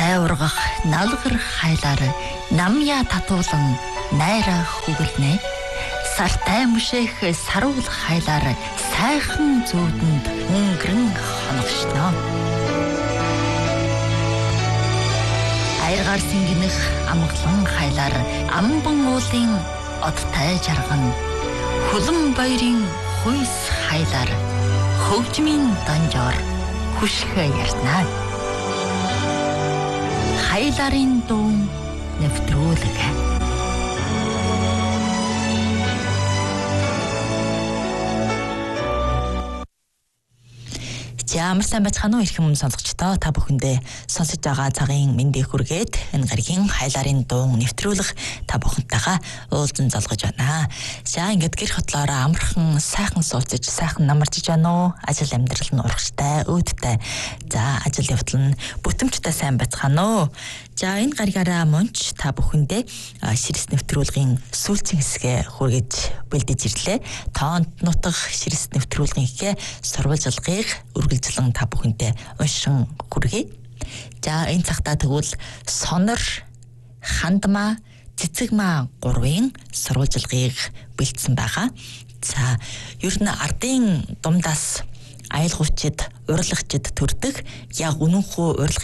тай ургах налгар хайлаар намья татуулан найраа хүгэлнэ. Сартай мөшөх саруул хайлаар сайхан зүүдэнд өнгөрөн хоногшно. Айргаар сингэнэх амгалан хайлаар амбан уулын одтай жарган хулан баярын хүйс хайлаар хөгжмийн донжоор хүшхэ ярнаа. Хайларын дуу нэвтрүүлэг. Ямар сайн байцгаана уу эрхэм сонсогчдоо, та бүхэндээ сонсож байгаа цагийн мэндийг хүргээд энэ гаригийн хайларын дуу нэвтрүүлэх та бүхэнтэйгээ уулзан залгаж байна. За ингээд гэр хотлоороо амархан сайхан сууцж сайхан намарчж байна уу? Ажил амьдрал нь урагштай, өөдтэй. За ажил явдал нь бүтэмжтэй сайн байцгаана уу? За энэ гаригаараа мунч та бүхэндээ ширс нэвтрүүлгийн сүүлчийн хэсгээ хүргэж бэлдэж ирлээ. Тоонд нутах ширс нэвтрүүлгийнхээ сурвалжилгыг үргэлжлэн та бүхэнтэй уншин хүргэе. За энэ цагтаа тэгвэл сонор, хандмаа, цэцэгмаа 3-ын сурвалжилгыг бэлдсэн байгаа. За ер нь ардын думдаас аялгуучид, урлагчид төрдөг яг үнэнхүү урлагийн